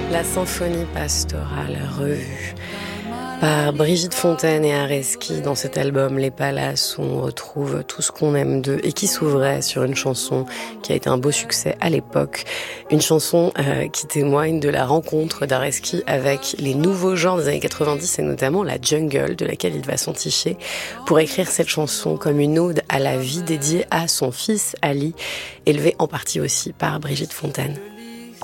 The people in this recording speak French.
La symphonie pastorale revue par Brigitte Fontaine et Areski dans cet album Les Palaces où on retrouve tout ce qu'on aime d'eux et qui s'ouvrait sur une chanson qui a été un beau succès à l'époque. Une chanson qui témoigne de la rencontre d'Areski avec les nouveaux genres des années 90 et notamment la jungle de laquelle il va s'enticher pour écrire cette chanson comme une ode à la vie dédiée à son fils Ali, élevé en partie aussi par Brigitte Fontaine.